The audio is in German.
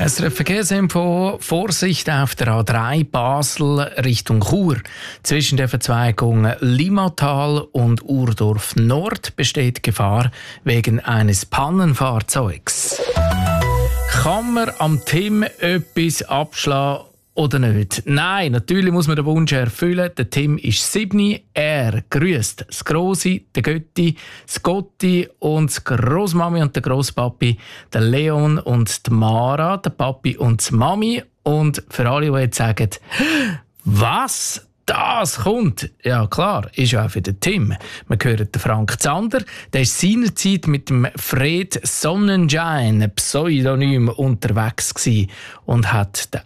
SRF Verkehrsinfo, Vorsicht auf der A3 Basel Richtung Chur. Zwischen der Verzweigung Limmatal und Urdorf Nord besteht Gefahr wegen eines Pannenfahrzeugs. Kann man am Tim etwas abschlagen oder nicht? Nein, natürlich muss man den Wunsch erfüllen. Der Tim ist 7. Er grüßt das Grossi, der Götti, das Gotti und die Grossmami und der Grosspapi, der Leon und die Mara, der Papi und die Mami. Und für alle, die jetzt sagen, was? Das kommt! Ja klar, ist ja auch für den Tim. Wir hören den Frank Zander, der ist seinerzeit mit dem Fred Sonnenschein, Pseudonym, unterwegs gewesen und hat den